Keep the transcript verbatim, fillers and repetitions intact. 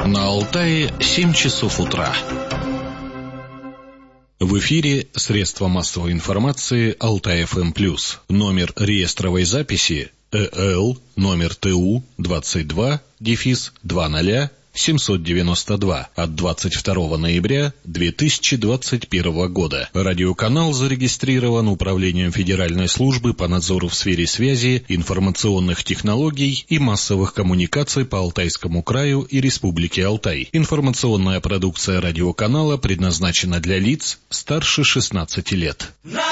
На Алтае семь часов утра. В эфире средства массовой информации Алтай-ФМ плюс. Номер реестровой записи ЭЛ номер ТУ двадцать два дефис двадцать семьсот девяносто два от двадцать второго ноября две тысячи двадцать первого года. Радиоканал зарегистрирован Управлением Федеральной службы по надзору в сфере связи, информационных технологий и массовых коммуникаций по Алтайскому краю и Республике Алтай. Информационная продукция радиоканала предназначена для лиц старше шестнадцати лет.